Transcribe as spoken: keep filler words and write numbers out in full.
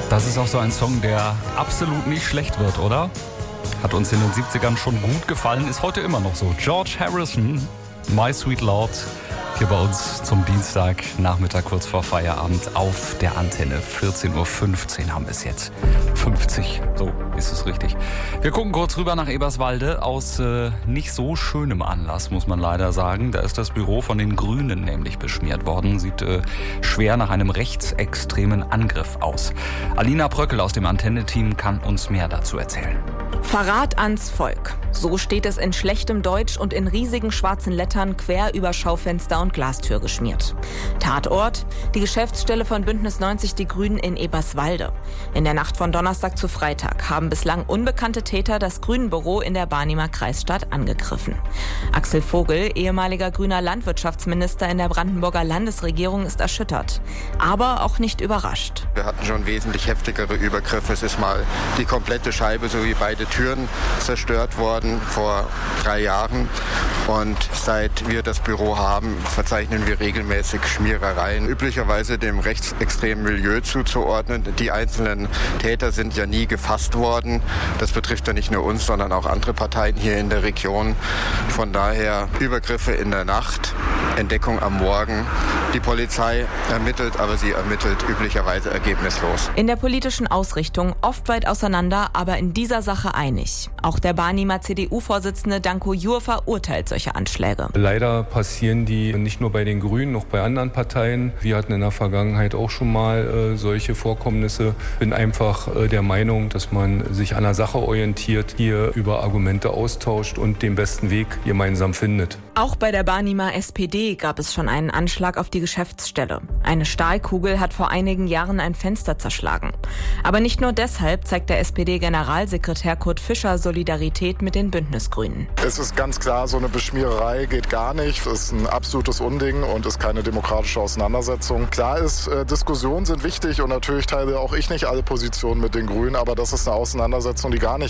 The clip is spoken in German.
Das ist auch so ein Song, der absolut nicht schlecht wird, oder? Hat uns in den siebzigern schon gut gefallen, ist heute immer noch so. George Harrison, My Sweet Lord, hier bei uns zum Dienstagnachmittag kurz vor Feierabend auf der Antenne. vierzehn Uhr fünfzehn haben wir es jetzt. fünfzig, so ist es richtig. Wir gucken kurz rüber nach Eberswalde aus äh, nicht so schönem Anlass, muss man leider sagen. Da ist das Büro von den Grünen nämlich beschmiert worden. Sieht äh, schwer nach einem rechtsextremen Angriff aus. Alina Bröckel aus dem Antenne-Team kann uns mehr dazu erzählen. Verrat ans Volk. So steht es in schlechtem Deutsch und in riesigen schwarzen Lettern quer über Schaufenster und Glastür geschmiert. Tatort: die Geschäftsstelle von Bündnis neunzig Die Grünen in Eberswalde. In der Nacht von Donnerstag zu Freitag haben bislang unbekannte Täter das Grünenbüro in der Barnimer Kreisstadt angegriffen. Axel Vogel, ehemaliger grüner Landwirtschaftsminister in der Brandenburger Landesregierung, ist erschüttert, aber auch nicht überrascht. Wir hatten schon wesentlich heftigere Übergriffe. Es ist mal die komplette Scheibe sowie beide Türen zerstört worden vor drei Jahren. Und seit wir das Büro haben, verzeichnen wir regelmäßig Schmierereien, üblicherweise dem rechtsextremen Milieu zuzuordnen. Die einzelnen Täter sind ja nie gefasst worden. Das betrifft ja nicht nur uns, sondern auch andere Parteien hier in der Region. Von daher Übergriffe in der Nacht, Entdeckung am Morgen. Die Polizei ermittelt, aber sie ermittelt üblicherweise ergebnislos. In der politischen Ausrichtung oft weit auseinander, aber in dieser Sache einig. Auch der Barnimer C D U-Vorsitzende Danko Jur verurteilt solche Anschläge. Leider passieren die nicht nur bei den Grünen, noch bei anderen Parteien. Wir hatten in der Vergangenheit auch schon mal äh, solche Vorkommnisse. Bin einfach äh, der Meinung, dass man sich an der Sache orientiert, hier über Argumente austauscht und den besten Weg gemeinsam findet. Auch bei der Barnimer S P D gab es schon einen Anschlag auf die Geschäftsstelle. Eine Stahlkugel hat vor einigen Jahren ein Fenster zerschlagen. Aber nicht nur deshalb zeigt der S P D-Generalsekretär Kurt Fischer Solidarität mit den Bündnisgrünen. Es ist ganz klar, so eine Beschmiererei geht gar nicht. Es ist ein absolutes Unding und ist keine demokratische Auseinandersetzung. Klar ist, äh, Diskussionen sind wichtig und natürlich teile auch ich nicht alle Positionen mit den Grünen, aber das ist eine Auseinandersetzung, die gar nicht